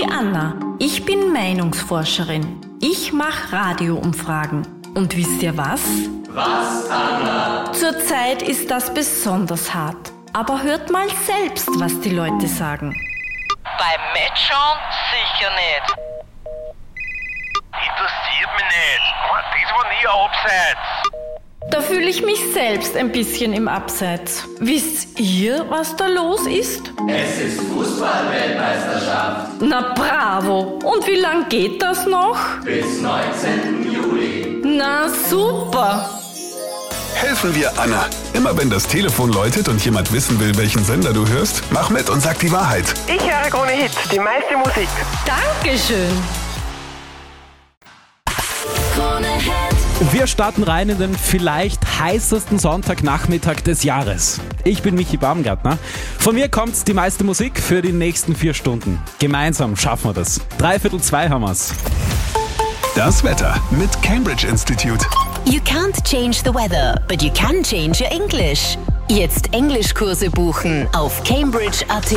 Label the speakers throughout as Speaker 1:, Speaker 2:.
Speaker 1: die Anna. Ich bin Meinungsforscherin. Ich mache Radioumfragen. Und wisst ihr was?
Speaker 2: Was, Anna?
Speaker 1: Zurzeit ist das besonders hart. Aber hört mal selbst, was die Leute sagen.
Speaker 3: Beim Matchschauen sicher nicht.
Speaker 4: Interessiert mich nicht. Das war nie ein Abseits.
Speaker 1: Da fühle ich mich selbst ein bisschen im Abseits. Wisst ihr, was da los ist?
Speaker 2: Es ist Fußball-Weltmeisterschaft.
Speaker 1: Na bravo! Und wie lang geht das noch?
Speaker 2: Bis 19. Juli.
Speaker 1: Na super!
Speaker 5: Helfen wir Anna. Immer wenn das Telefon läutet und jemand wissen will, welchen Sender du hörst, mach mit und sag die Wahrheit.
Speaker 6: Ich höre Krone Hit, die meiste Musik.
Speaker 1: Dankeschön!
Speaker 7: Wir starten rein in den vielleicht heißesten Sonntagnachmittag des Jahres. Ich bin Michi Baumgartner. Von mir kommt die meiste Musik für die nächsten 4 Stunden. Gemeinsam schaffen wir das. 3:45 haben wir's.
Speaker 5: Das Wetter mit Cambridge Institute.
Speaker 8: You can't change the weather, but you can change your English. Jetzt Englischkurse buchen auf Cambridge.at.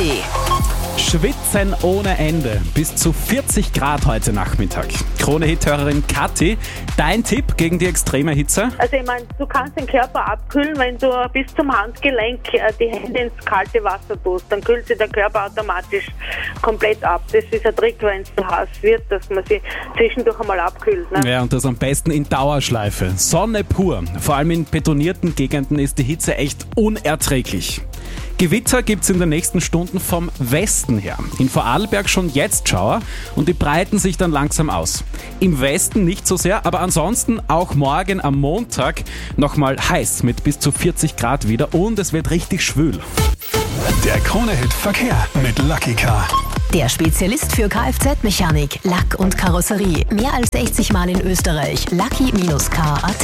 Speaker 7: Schwitzen ohne Ende. Bis zu 40 Grad heute Nachmittag. Krone-Hit-Hörerin Kathi, dein Tipp gegen die extreme Hitze?
Speaker 9: Also ich meine, du kannst den Körper abkühlen, wenn du bis zum Handgelenk die Hände ins kalte Wasser tust. Dann kühlt sich der Körper automatisch komplett ab. Das ist ein Trick, wenn es zu heiß wird, dass man sich zwischendurch einmal abkühlt. Ne?
Speaker 7: Ja, und das am besten in Dauerschleife. Sonne pur. Vor allem in betonierten Gegenden ist die Hitze echt unerträglich. Gewitter gibt's in den nächsten Stunden vom Westen her. In Vorarlberg schon jetzt Schauer und die breiten sich dann langsam aus. Im Westen nicht so sehr, aber ansonsten auch morgen am Montag nochmal heiß mit bis zu 40 Grad wieder und es wird richtig schwül.
Speaker 5: Der Krone-Hit Verkehr mit Lucky Car.
Speaker 8: Der Spezialist für Kfz-Mechanik, Lack und Karosserie. Mehr als 60 Mal in Österreich. Lucky-Car.at.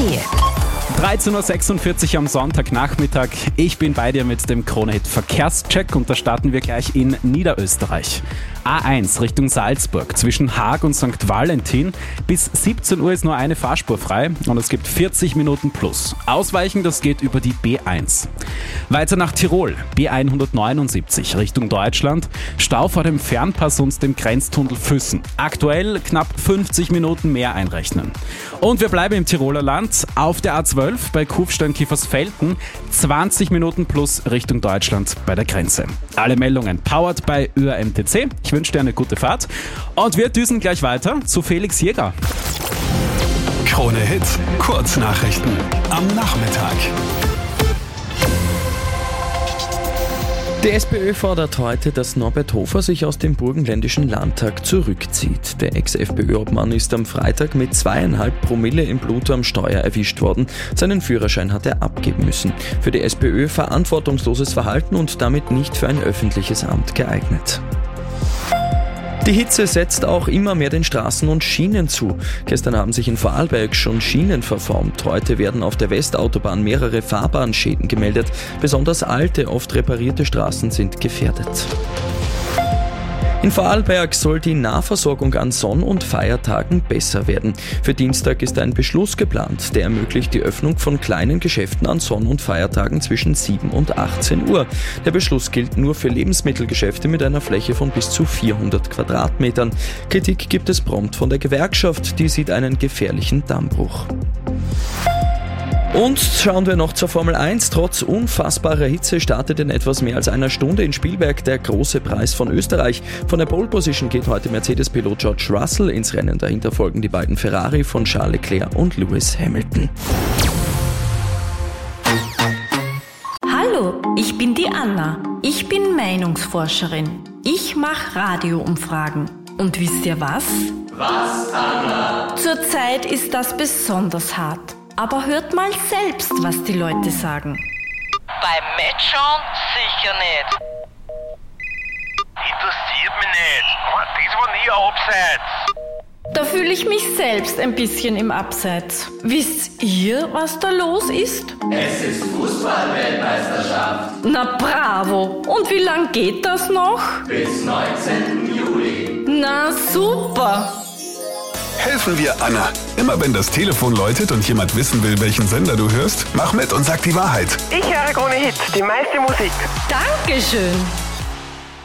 Speaker 7: 13.46 Uhr am Sonntagnachmittag. Ich bin bei dir mit dem Krone-Hit Verkehrscheck und da starten wir gleich in Niederösterreich. A1 Richtung Salzburg zwischen Haag und St. Valentin. Bis 17 Uhr ist nur eine Fahrspur frei und es gibt 40 Minuten plus. Ausweichen, das geht über die B1. Weiter nach Tirol, B179 Richtung Deutschland. Stau vor dem Fernpass und dem Grenztunnel Füssen. Aktuell knapp 50 Minuten mehr einrechnen. Und wir bleiben im Tiroler Land auf der A12 bei Kufstein-Kiefersfelden. 20 Minuten plus Richtung Deutschland bei der Grenze. Alle Meldungen powered by ÖRMTC. Ich wünsche dir eine gute Fahrt und wir düsen gleich weiter zu Felix Jäger.
Speaker 5: Krone Hit, Kurznachrichten am Nachmittag.
Speaker 10: Die SPÖ fordert heute, dass Norbert Hofer sich aus dem Burgenländischen Landtag zurückzieht. Der Ex-FPÖ-Obmann ist am Freitag mit 2,5 Promille im Blut am Steuer erwischt worden. Seinen Führerschein hat er abgeben müssen. Für die SPÖ verantwortungsloses Verhalten und damit nicht für ein öffentliches Amt geeignet. Die Hitze setzt auch immer mehr den Straßen und Schienen zu. Gestern haben sich in Vorarlberg schon Schienen verformt. Heute werden auf der Westautobahn mehrere Fahrbahnschäden gemeldet. Besonders alte, oft reparierte Straßen sind gefährdet. In Vorarlberg soll die Nahversorgung an Sonn- und Feiertagen besser werden. Für Dienstag ist ein Beschluss geplant, der ermöglicht die Öffnung von kleinen Geschäften an Sonn- und Feiertagen zwischen 7 und 18 Uhr. Der Beschluss gilt nur für Lebensmittelgeschäfte mit einer Fläche von bis zu 400 Quadratmetern. Kritik gibt es prompt von der Gewerkschaft, die sieht einen gefährlichen Dammbruch. Und schauen wir noch zur Formel 1. Trotz unfassbarer Hitze startet in etwas mehr als einer Stunde in Spielberg der große Preis von Österreich. Von der Pole Position geht heute Mercedes-Pilot George Russell ins Rennen. Dahinter folgen die beiden Ferrari von Charles Leclerc und Lewis Hamilton.
Speaker 1: Hallo, ich bin die Anna. Ich bin Meinungsforscherin. Ich mache Radioumfragen. Und wisst ihr was?
Speaker 2: Was, Anna?
Speaker 1: Zurzeit ist das besonders hart. Aber hört mal selbst, was die Leute sagen.
Speaker 3: Beim Matchschauen sicher nicht.
Speaker 4: Interessiert mich nicht. Das war nie ein Abseits.
Speaker 1: Da fühle ich mich selbst ein bisschen im Abseits. Wisst ihr, was da los ist?
Speaker 2: Es ist Fußball-Weltmeisterschaft.
Speaker 1: Na bravo! Und wie lang geht das noch?
Speaker 2: Bis 19. Juli.
Speaker 1: Na super!
Speaker 5: Helfen wir Anna. Immer wenn das Telefon läutet und jemand wissen will, welchen Sender du hörst, mach mit und sag die Wahrheit.
Speaker 6: Ich höre Krone Hit, die meiste Musik.
Speaker 1: Dankeschön!